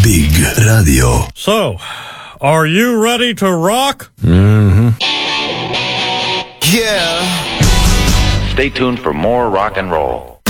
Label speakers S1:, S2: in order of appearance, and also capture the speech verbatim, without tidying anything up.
S1: Big Radio.
S2: So, are you ready to rock?
S1: Mm-hmm.
S3: Yeah.
S4: Stay tuned for more rock and roll.